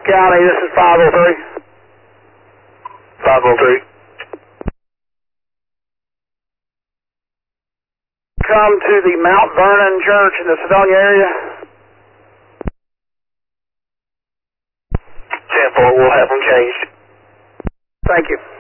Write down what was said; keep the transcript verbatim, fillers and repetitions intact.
County, this is five oh three. five oh three. Come to the Mount Vernon Church in the Sedonia area. ten four, we'll have them changed. Thank you.